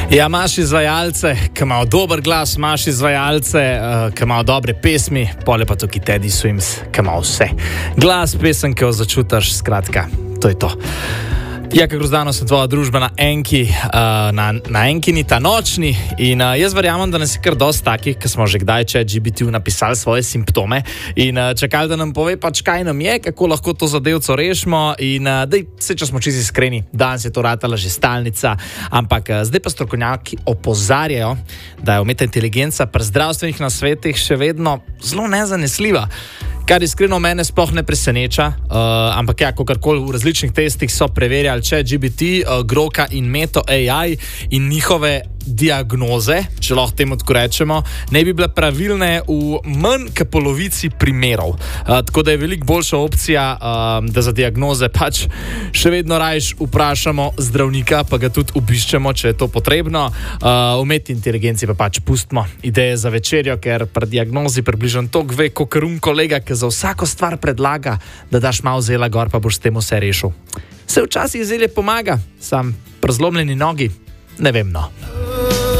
Ja, imaš izvajalce, ki imajo dober glas, imaš izvajalce, ki imajo dobre pesmi, pole pa tukaj Teddy Swims, ki ima vse. Glas, pesem, ki jo začutiš, skratka, to je to. Ja, kako zdano sem tvoja družba na Enki, na Enkini ta nočni in jaz verjamem, da nas je kar dosti takih, ki smo že kdaj ChatGPT napisali svoje simptome in čakali, da nam pove pač kaj nam je, kako lahko to zadevco rešimo in dej, če smo čisto iskreni, danes je to ratala že stalnica, ampak zdaj pa strokovnjaki opozarjajo, da je umetna inteligenca pri zdravstvenih nasvetih še vedno zelo nezanesljiva. Kar iskreno mene sploh ne preseneča, ampak ja, kakorkoli v različnih testih so preverjali ChatGPT, Groka in Meto AI in njihove diagnoze, če lahko temu tako rečemo, ne bi bile pravilne v manj kot polovici primerov. Tako da je veliko boljša opcija, da za diagnoze pač še vedno rajš vprašamo zdravnika, pa ga tudi obiščemo, če je to potrebno. Umetni inteligenci pa pač pustimo ideje za večerjo, ker pri diagnozi približno toliko ve, kakor kolega, ki za vsako stvar predlaga, da daš malo zela gor, pa boš s tem vse rešil. Se včasih zelje pomaga, sam pri zlomljeni nogi, ne vem no.